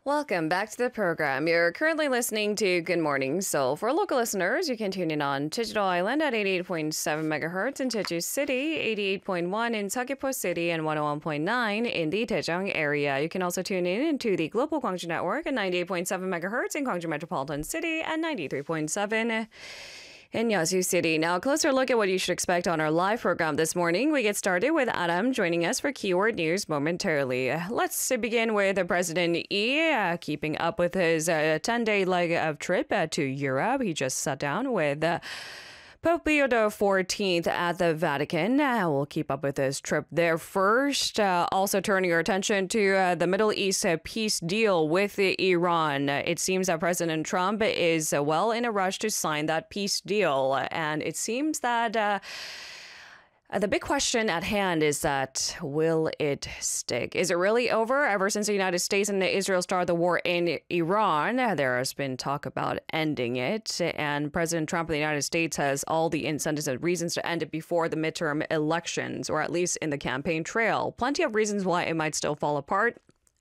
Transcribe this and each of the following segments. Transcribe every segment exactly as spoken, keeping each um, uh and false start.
Welcome back to the program. You're currently listening to Good Morning Seoul. For local listeners, you can tune in on Jeju-do Island at eighty-eight point seven megahertz, in Jeju City, eighty-eight point one in Seogwipo City, and one oh one point nine in the Daejeong area. You can also tune in into the Global Gwangju Network at ninety-eight point seven megahertz in Gwangju Metropolitan City and ninety-three point seven in Yeosu City. Now, a closer look at what you should expect on our live program this morning. We get started with Adam joining us for Keyword News momentarily. Let's begin with President Lee uh, keeping up with his uh, ten-day leg of trip uh, to Europe. He just sat down with uh, Pope Leo the fourteenth at the Vatican. Uh, we'll keep up with his trip there first. Uh, also turning our attention to uh, the Middle East uh, peace deal with uh, Iran. Uh, it seems that President Trump is uh, well in a rush to sign that peace deal. And it seems that uh, Uh, the big question at hand is that, will it stick? Is it really over? Ever since the United States and Israel started the war in Iran, there has been talk about ending it. And President Trump of the United States has all the incentives and reasons to end it before the midterm elections, or at least in the campaign trail. Plenty of reasons why it might still fall apart.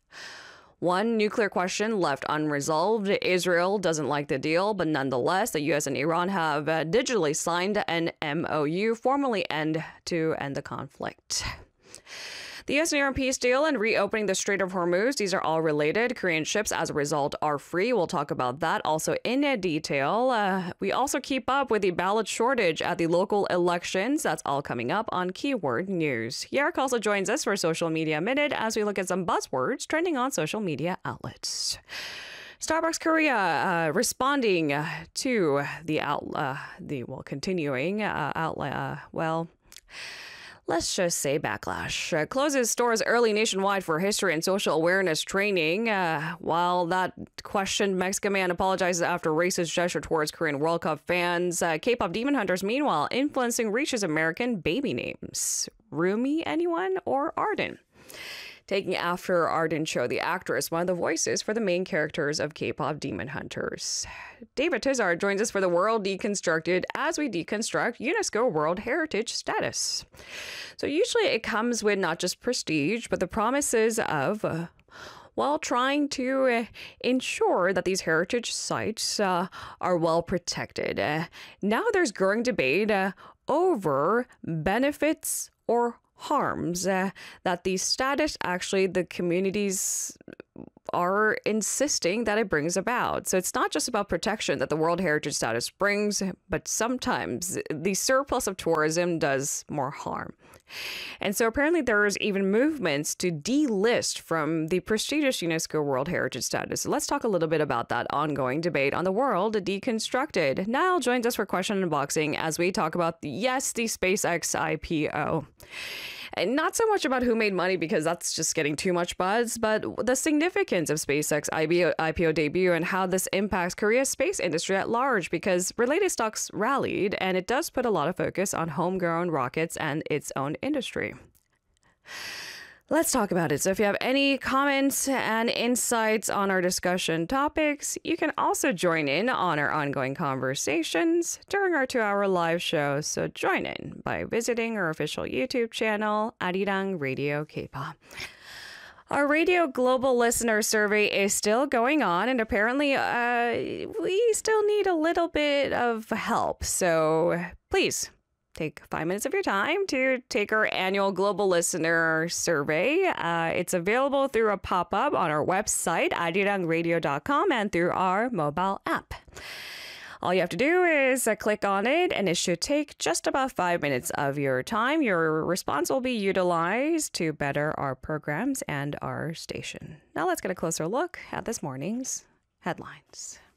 One nuclear question left unresolved. Israel doesn't like the deal, but nonetheless, the U S and Iran have uh, digitally signed an M O U, formally end to end the conflict. The U S and Iran peace deal and reopening the Strait of Hormuz, these are all related. Korean ships, as a result, are free. We'll talk about that also in detail. Uh, we also keep up with the ballot shortage at the local elections. That's all coming up on Keyword News. Yerrick also joins us for Social Media Minute as we look at some buzzwords trending on social media outlets. Starbucks Korea uh, responding uh, to the out, uh, the well, continuing uh, outlet. Uh, well. Let's just say backlash. Uh, closes stores early nationwide for history and social awareness training. Uh, while that questioned Mexican man apologizes after racist gesture towards Korean World Cup fans, uh, K-pop Demon Hunters, meanwhile, influencing Reach's American baby names. Rumi, anyone, or Arden? Taking after Arden Cho, the actress, one of the voices for the main characters of K-pop Demon Hunters. David Tizard joins us for The World Deconstructed as we deconstruct UNESCO World Heritage status. So usually it comes with not just prestige, but the promises of, uh, while trying to uh, ensure that these heritage sites uh, are well protected. Uh, now there's growing debate uh, over benefits or harms uh, that the status actually the communities are insisting that it brings about. So it's not just about protection that the World Heritage status brings, but sometimes the surplus of tourism does more harm. And so apparently there's even movements to delist from the prestigious UNESCO World Heritage status. So let's talk a little bit about that ongoing debate on The World Deconstructed. Niall joins us for Question Unboxing as we talk about, yes, the SpaceX I P O. And not so much about who made money, because that's just getting too much buzz, but the significance of SpaceX I P O debut and how this impacts Korea's space industry at large, because related stocks rallied, and it does put a lot of focus on homegrown rockets and its own industry. Let's talk about it. So if you have any comments and insights on our discussion topics, you can also join in on our ongoing conversations during our two-hour live show. So join in by visiting our official YouTube channel, Arirang Radio K-pop. Our Radio Global Listener Survey is still going on, and apparently uh, we still need a little bit of help. So please take five minutes of your time to take our annual Global Listener Survey. Uh, it's available through a pop-up on our website, arirang radio dot com, and through our mobile app. All you have to do is uh, click on it, and it should take just about five minutes of your time. Your response will be utilized to better our programs and our station. Now let's get a closer look at this morning's headlines.